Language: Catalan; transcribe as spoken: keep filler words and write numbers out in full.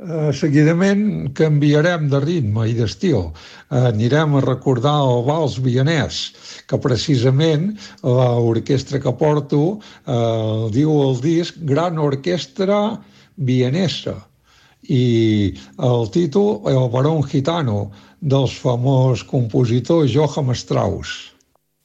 Eh, seguidament canviarem de ritme i d'estil. Eh, anirem a recordar el vals vienès, que precisament l'orquestra que porto eh, diu el disc Gran Orquestra Vienesa, i el títol El Barón Gitano, del famós compositor Johann Strauss.